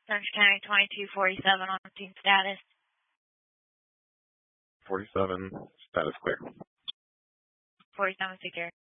Orange County 2247 on team status. 47, status clear. 47 secure.